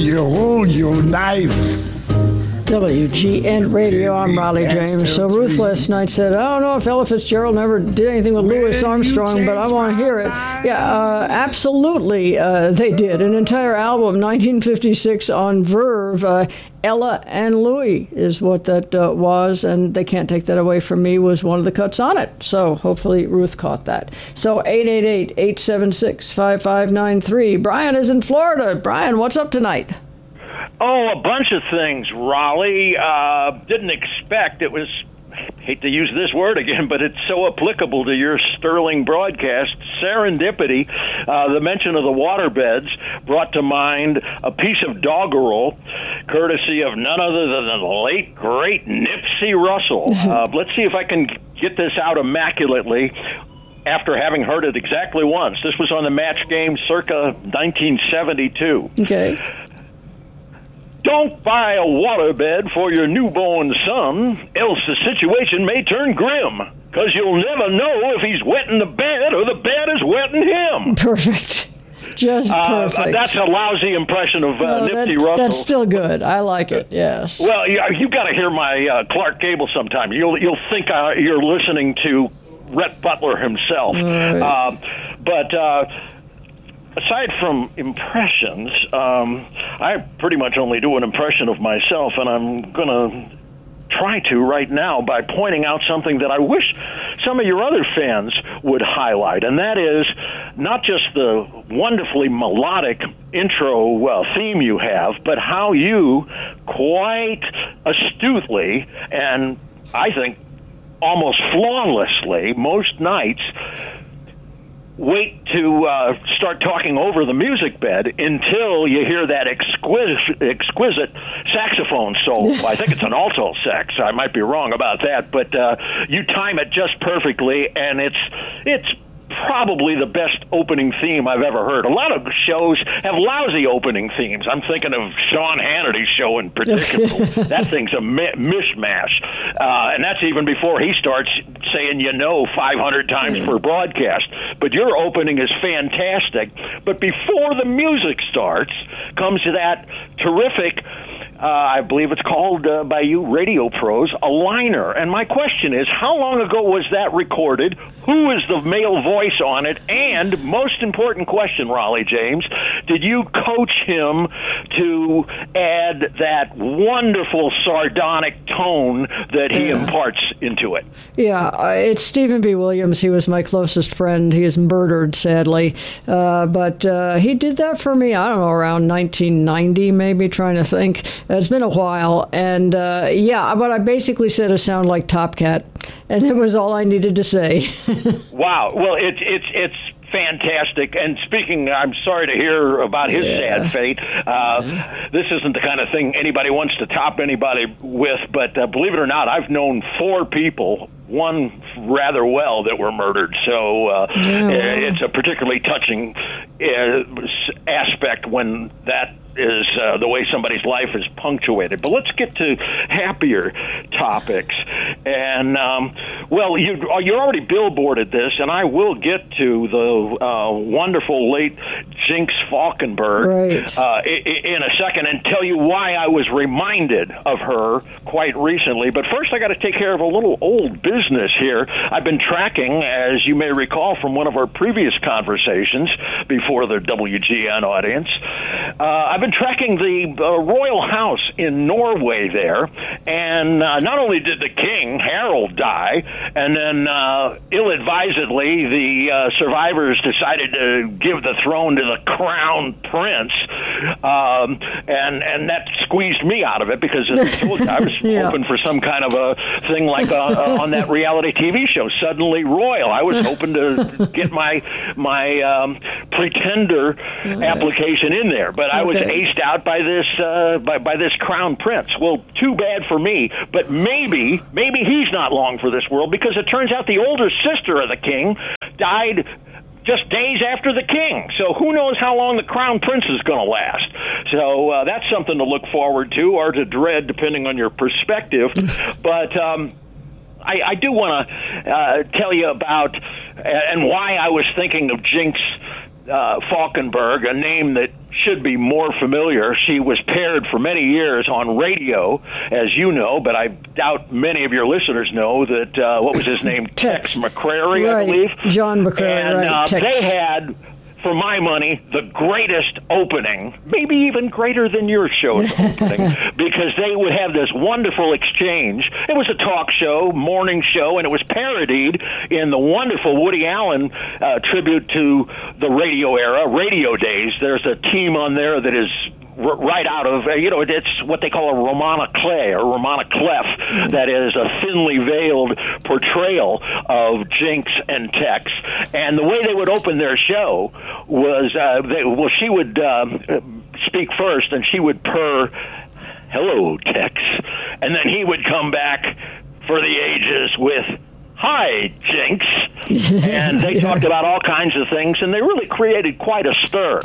you hold your knife. WGN Radio, I'm Riley James. So Ruth last night said, I don't know if Ella Fitzgerald never did anything with Louis Armstrong, but I want to hear it. Yeah, absolutely they did. An entire album, 1956 on Verve. Ella and Louis is what that was, and They Can't Take That Away From Me was one of the cuts on it. So hopefully Ruth caught that. So 888-876-5593. Brian is in Florida. Brian, what's up tonight? Oh, a bunch of things, Raleigh. Didn't expect it was, hate to use this word again, but it's so applicable to your sterling broadcast, serendipity. The mention of the waterbeds brought to mind a piece of doggerel, courtesy of none other than the late, great Nipsey Russell. Let's see if I can get this out immaculately after having heard it exactly once. This was on the Match Game circa 1972. Okay. Don't buy a waterbed for your newborn son, else the situation may turn grim, because you'll never know if he's wetting the bed or the bed is wetting him. Perfect. Just perfect. That's a lousy impression of Nipsey Russell. That's still good. I like it, yes. Well, you've got to hear my Clark Gable sometime. You'll think you're listening to Rhett Butler himself. Right. Aside from impressions, I pretty much only do an impression of myself, and I'm going to try to right now by pointing out something that I wish some of your other fans would highlight, and that is not just the wonderfully melodic intro theme you have, but how you quite astutely and I think almost flawlessly most nights wait to start talking over the music bed until you hear that exquisite saxophone solo. I think it's an alto sax. I might be wrong about that, but you time it just perfectly, and it's probably the best opening theme I've ever heard. A lot of shows have lousy opening themes. I'm thinking of Sean Hannity's show in particular. That thing's a mishmash. And that's even before he starts saying 500 times per broadcast. But your opening is fantastic. But before the music starts comes that terrific, I believe it's called by you radio pros, a liner. And my question is, how long ago was that recorded? Who is the male voice on it? And most important question, Raleigh James, did you coach him to add that wonderful sardonic tone that he imparts into it? Yeah, it's Stephen B. Williams. He was my closest friend. He is murdered, sadly. But he did that for me, I don't know, around 1990, maybe, trying to think. It's been a while. And but I basically said I sound like Top Cat. And that was all I needed to say. Wow. Well, it's fantastic. And speaking, I'm sorry to hear about his sad fate. This isn't the kind of thing anybody wants to top anybody with, but believe it or not, I've known 4 people, one rather well, that were murdered. So it's a particularly touching aspect when that is the way somebody's life is punctuated. But let's get to happier topics. And, you already billboarded this, and I will get to the wonderful late Jinx Falkenberg in a second and tell you why I was reminded of her quite recently. But first, I got to take care of a little old business here. I've been tracking, as you may recall from one of our previous conversations before the WGN audience, I've been tracking the royal house in Norway there, and not only did the king, Harald, die, and then ill-advisedly the survivors decided to give the throne to the crown prince, and that squeezed me out of it because as I told you, I was hoping for some kind of a thing like on that reality TV show, Suddenly Royal. I was hoping to get my pretender application in there, but I was aced out by this by this crown prince. Well, too bad for me, but maybe he's not long for this world, because it turns out the older sister of the king died just days after the king. So who knows how long the crown prince is going to last. So that's something to look forward to, or to dread, depending on your perspective. But I do want to tell you about and why I was thinking of Jinx Falkenberg, a name that should be more familiar. She was paired for many years on radio, as you know, but I doubt many of your listeners know that, what was his name? Tex McCrary, right. I believe. John McCrary, and, right. They had, for my money, the greatest opening, maybe even greater than your show's opening, because they would have this wonderful exchange. It was a talk show, morning show, and it was parodied in the wonderful Woody Allen tribute to the radio era, Radio Days. There's a team on there that is right out of, it's what they call a Romana Clay or Romana Clef. That is a thinly veiled portrayal of Jinx and Tex. And the way they would open their show was, she would speak first, and she would purr, "Hello, Tex." And then he would come back for the ages with, "Hi, Jinx." And they talked about all kinds of things, and they really created quite a stir.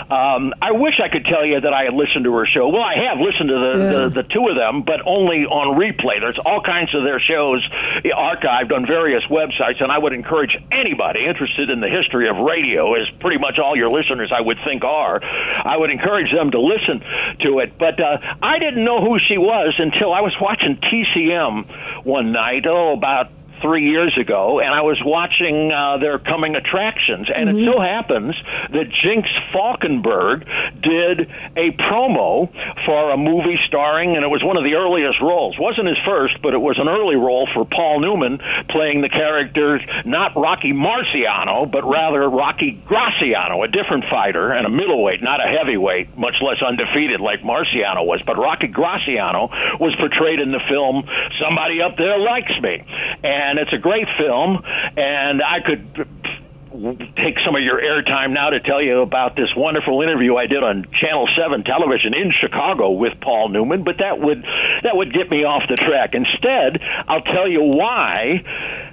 I wish I could tell you that I had listened to her show. Well, I have listened to the two of them, but only on replay. There's all kinds of their shows archived on various websites, and I would encourage anybody interested in the history of radio, as pretty much all your listeners I would think are, I would encourage them to listen to it. But I didn't know who she was until I was watching TCM one night, about 3 years ago, and I was watching their coming attractions, and it so happens that Jinx Falkenberg did a promo for a movie starring, and it was one of the earliest roles. Wasn't his first, but it was an early role for Paul Newman, playing the character, not Rocky Marciano, but rather Rocky Graciano, a different fighter, and a middleweight, not a heavyweight, much less undefeated like Marciano was. But Rocky Graciano was portrayed in the film Somebody Up There Likes Me. And it's a great film, and I could take some of your airtime now to tell you about this wonderful interview I did on Channel 7 television in Chicago with Paul Newman, but that would get me off the track. Instead, I'll tell you why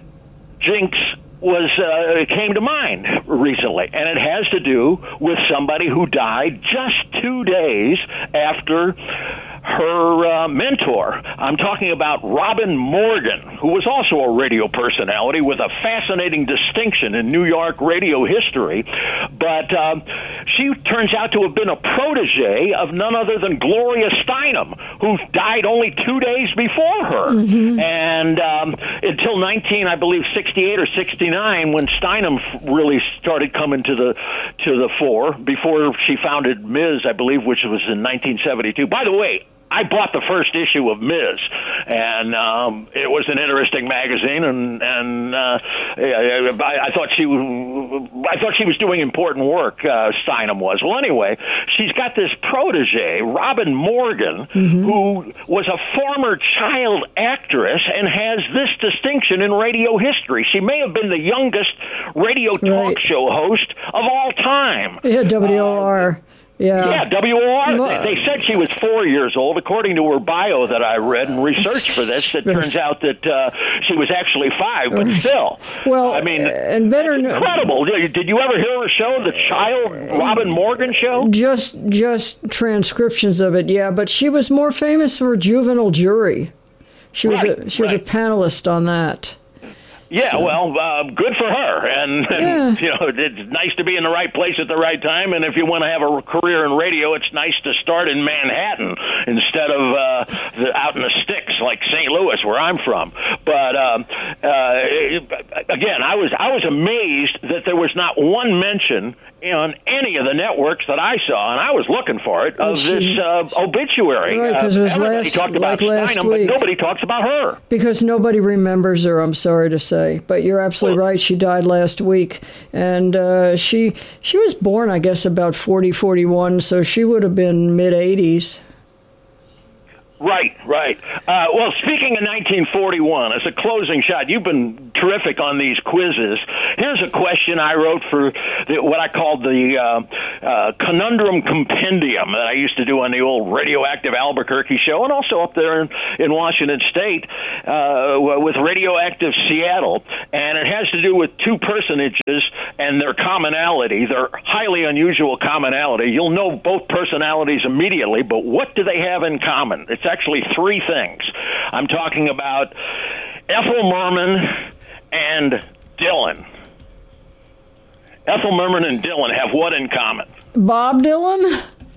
Jinx came to mind recently, and it has to do with somebody who died just 2 days after her mentor. I'm talking about Robin Morgan, who was also a radio personality with a fascinating distinction in New York radio history, but she turns out to have been a protege of none other than Gloria Steinem, who died only 2 days before her. And until 68 or 69, when Steinem really started coming to the fore, before she founded Ms., I believe, which was in 1972. By the way, I bought the first issue of Ms., and it was an interesting magazine, and I thought she was doing important work. Steinem was. Well, anyway, she's got this protege, Robin Morgan, who was a former child actress and has this distinction in radio history. She may have been the youngest radio talk show host of all time. Yeah, WOR. Yeah, WOR. They said she was 4 years old, according to her bio that I read and researched for this. It turns out that she was actually 5, but still. Well, I mean, and better incredible. Did you ever hear her show, the Child Robin Morgan Show? Just transcriptions of it, yeah. But she was more famous for Juvenile Jury. She was a panelist on that. Yeah, well, good for her, and it's nice to be in the right place at the right time, and if you want to have a career in radio, it's nice to start in Manhattan instead of out in the sticks like St. Louis, where I'm from. But again, I was amazed that there was not one mention on any of the networks that I saw, and I was looking for it, of this obituary. Right, because it was everybody talked about Steinem, but nobody talks about her. Because nobody remembers her, I'm sorry to say. But you're absolutely right. She died last week. And she was born, I guess, about 40, 41, so she would have been mid-80s. Right. Well, speaking of 1941, as a closing shot, you've been terrific on these quizzes. Here's a question I wrote for what I called the Conundrum Compendium that I used to do on the old Radioactive Albuquerque show, and also up there in Washington State with Radioactive Seattle. And it has to do with two personages and their commonality, their highly unusual commonality. You'll know both personalities immediately, but what do they have in common? It's actually three things. I'm talking about Ethel Merman and Dylan. Ethel Merman and Dylan have what in common? Bob Dylan?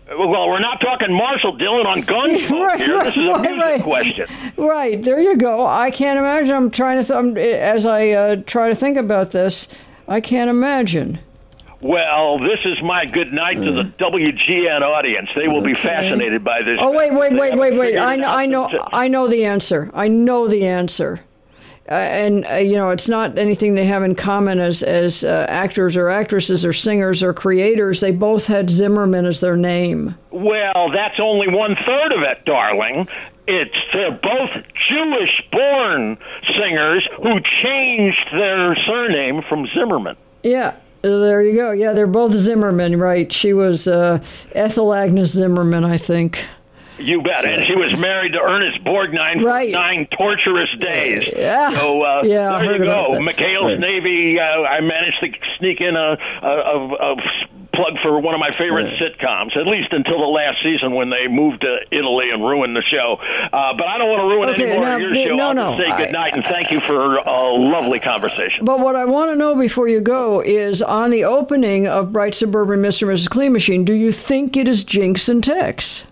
Well, we're not talking Marshall Dillon on Gunsmoke here. This is a music question. Right, there you go. I can't imagine. I'm trying to, as I try to think about this, I can't imagine. Well, this is my good night to the WGN audience. They will be fascinated by this. Oh, wait. I know the answer. I know the answer. And it's not anything they have in common as actors or actresses or singers or creators. They both had Zimmerman as their name. Well, that's only 1/3 of it, darling. They're both Jewish-born singers who changed their surname from Zimmerman. Yeah. There you go. Yeah, they're both Zimmerman, right? She was Ethel Agnes Zimmerman, I think. You bet. And she was married to Ernest Borgnine for 9 torturous days. Yeah. So there you go. McHale's Navy. I managed to sneak in a plug for one of my favorite sitcoms, at least until the last season when they moved to Italy and ruined the show. But I don't want to ruin any more of your show. I'll just say good night and thank you for a lovely conversation. But what I want to know before you go is, on the opening of Bright Suburban Mr. and Mrs. Clean Machine, do you think it is Jinx and Tex?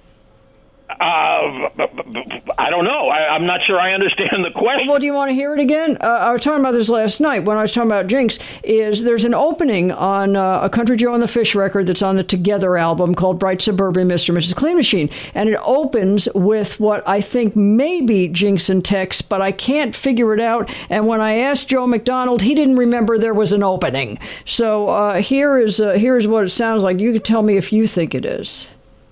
I don't know. I'm not sure I understand the question. Well, do you want to hear it again? I was talking about this last night when I was talking about Jinx. There's an opening on a Country Joe and the Fish record that's on the Together album called Bright Suburban Mr. and Mrs. Clean Machine. And it opens with what I think may be Jinx and Tex, but I can't figure it out. And when I asked Joe McDonald, he didn't remember there was an opening. So here is what it sounds like. You can tell me if you think it is.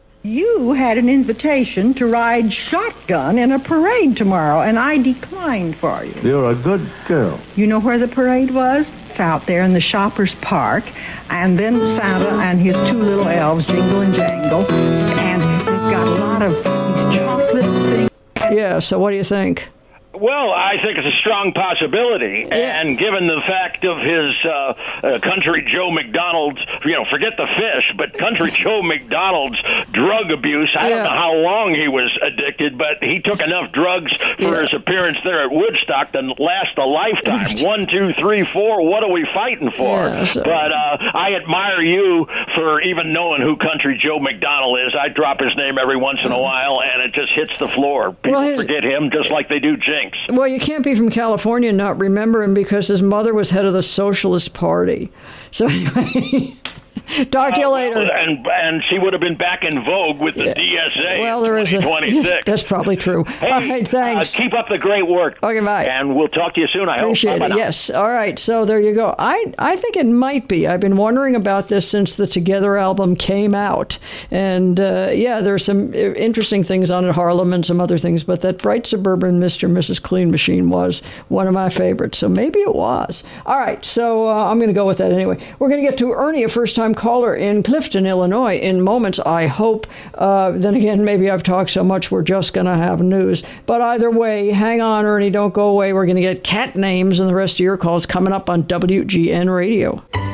You had an invitation to ride shotgun in a parade tomorrow, and I declined for you. You're a good girl. You know where the parade was? It's out there in the Shoppers Park, and then Santa and his 2 little elves jingle and jangle, and they've got a lot of these chocolate things. Yeah, so what do you think? Well, I think it's a strong possibility, and given the fact of his Country Joe McDonald's, forget the fish, but Country Joe McDonald's drug abuse, I don't know how long he was addicted, but he took enough drugs for his appearance there at Woodstock to last a lifetime. 1, 2, 3, 4, what are we fighting for? But I admire you for even knowing who Country Joe McDonald is. I drop his name every once in a while, and it just hits the floor. People forget him just like they do Jinx. Well, you can't be from California and not remember him because his mother was head of the Socialist Party. So anyway, talk to you later. And she would have been back in vogue with the DSA. Well, there is 2026. That's probably true. Hey, all right, thanks. Keep up the great work. Okay, bye. And we'll talk to you soon, I Appreciate hope. It. Yes. All right. So there you go. I think it might be. I've been wondering about this since the Together album came out. And there's some interesting things on it, Harlem and some other things, but that Bright Suburban Mr. and Mrs. Clean Machine was one of my favorites. So maybe it was. All right. So I'm going to go with that anyway. We're going to get to Ernie, a first-time caller in Clifton, Illinois, in moments, I hope. Then again, maybe I've talked so much we're just going to have news. But either way, hang on, Ernie, don't go away. We're going to get cat names and the rest of your calls coming up on WGN Radio.